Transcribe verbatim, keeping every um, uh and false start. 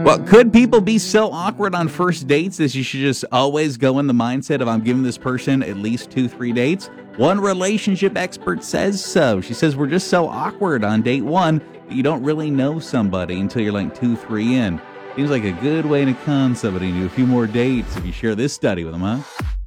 Well, could people be so awkward on first dates that you should just always go in the mindset of I'm giving this person at least two, three dates? One relationship expert says so. She says we're just so awkward on date one that you don't really know somebody until you're like two, three in. Seems like a good way to con somebody to do a few more dates if you share this study with them, huh?